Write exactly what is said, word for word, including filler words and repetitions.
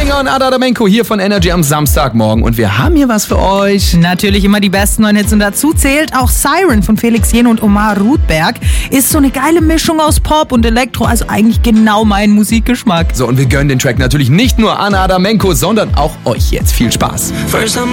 Singer und Adamenko hier von Energy am Samstagmorgen und wir haben hier was für euch. Natürlich immer die besten neuen Hits und dazu zählt auch Siren von Felix Jähn und Omar Rudberg. Ist so eine geile Mischung aus Pop und Elektro, also eigentlich genau mein Musikgeschmack. So, und wir gönnen den Track natürlich nicht nur an Adamenko, sondern auch euch jetzt. Viel Spaß.